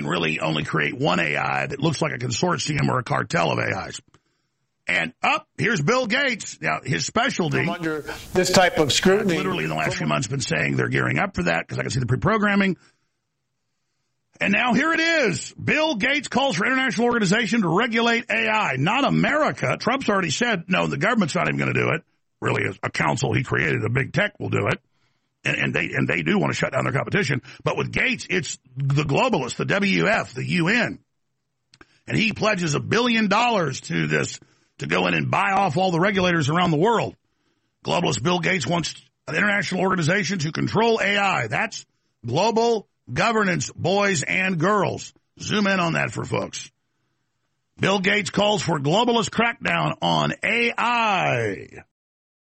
really only create one AI that looks like a consortium or a cartel of AIs. And here's Bill Gates. Now, his specialty. Come under this type of scrutiny. Literally in the last few months been saying they're gearing up for that because I can see the pre-programming. And now here it is. Bill Gates calls for international organization to regulate AI. Not America. Trump's already said, no, the government's not even going to do it. Really, a council he created, a big tech will do it. And they do want to shut down their competition. But with Gates, it's the globalists, the WF, the UN. And he pledges $1 billion to this, to go in and buy off all the regulators around the world. Globalist Bill Gates wants an international organization to control AI. That's global governance, boys and girls. Zoom in on that for folks. Bill Gates calls for globalist crackdown on AI.